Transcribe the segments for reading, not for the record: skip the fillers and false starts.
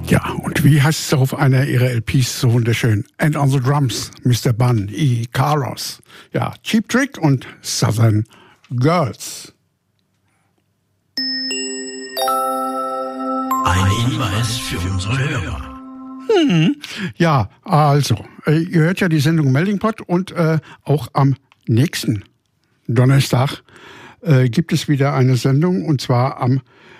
Ja, und wie heißt es auf einer ihrer LPs so wunderschön? And on the drums, Mr. Bun E. Carlos. Ja, Cheap Trick und Southern Girls. Ein Hinweis für unsere Hörer. Ja, also, ihr hört ja die Sendung Melting Pot und auch am nächsten Donnerstag gibt es wieder eine Sendung und zwar am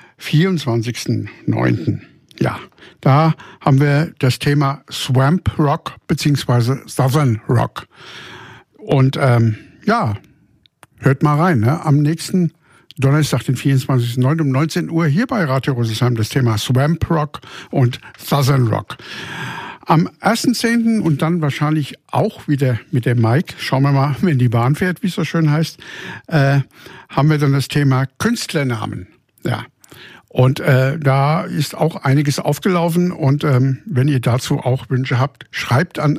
24.09. Ja, da haben wir das Thema Swamp Rock bzw. Southern Rock. Und ja, hört mal rein, ne? Am nächsten Donnerstag, den 24.09. um 19 Uhr hier bei Radio Rüsselsheim das Thema Swamp Rock und Southern Rock. Am 1.10. und dann wahrscheinlich auch wieder mit dem Mike, schauen wir mal, wenn die Bahn fährt, wie es so schön heißt, haben wir dann das Thema Künstlernamen. Ja. Und da ist auch einiges aufgelaufen und wenn ihr dazu auch Wünsche habt, schreibt an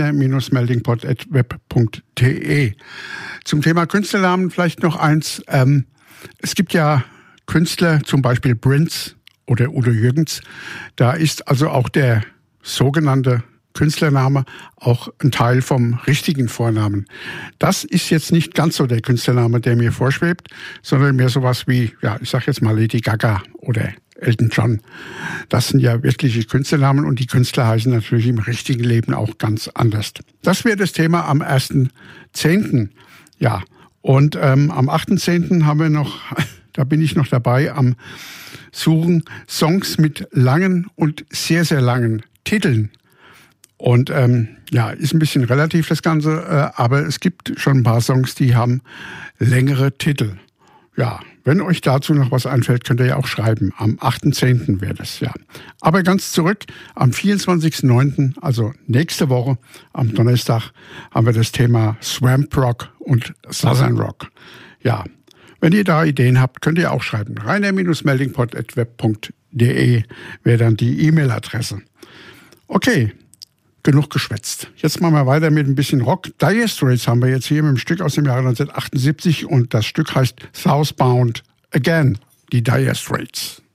rainer-meldingpod@web.de. Zum Thema Künstlernamen vielleicht noch eins. Es gibt ja Künstler, zum Beispiel Prince oder Udo Jürgens. Da ist also auch der sogenannte Künstlername auch ein Teil vom richtigen Vornamen. Das ist jetzt nicht ganz so der Künstlername, der mir vorschwebt, sondern mehr sowas wie, ja, ich sag jetzt mal Lady Gaga oder Elton John. Das sind ja wirkliche Künstlernamen und die Künstler heißen natürlich im richtigen Leben auch ganz anders. Das wäre das Thema am 1.10. Ja, und am 8.10. haben wir noch, da bin ich noch dabei, am Suchen Songs mit langen und sehr, sehr langen Titeln. Und ja, ist ein bisschen relativ das Ganze, aber es gibt schon ein paar Songs, die haben längere Titel. Ja, wenn euch dazu noch was einfällt, könnt ihr ja auch schreiben. Am 8.10. wäre das, ja. Aber ganz zurück, am 24.09., also nächste Woche, am Donnerstag, haben wir das Thema Swamp Rock und Southern Rock. Ja, wenn ihr da Ideen habt, könnt ihr auch schreiben. rainer-meldingpod@web.de wäre dann die E-Mail-Adresse. Okay, genug geschwätzt. Jetzt machen wir weiter mit ein bisschen Rock. Dire Straits haben wir jetzt hier mit einem Stück aus dem Jahre 1978 und das Stück heißt Southbound Again, die Dire Straits.